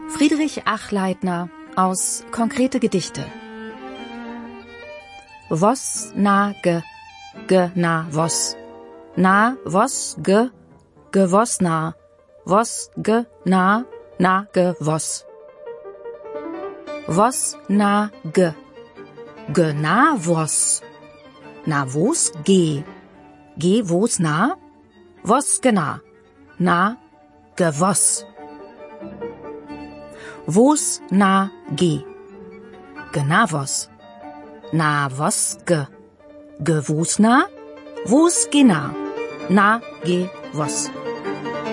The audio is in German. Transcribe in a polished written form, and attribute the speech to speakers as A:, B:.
A: Friedrich Achleitner aus Konkrete Gedichte. Vos na ge na vos. Na vos ge vos na. Vos ge na ge vos. Vos na ge na vos. Na vos ge vos na. Vos gena na ge vos. Vos na ge na vos. Na vos ge vos na. Vos gena na ge vos.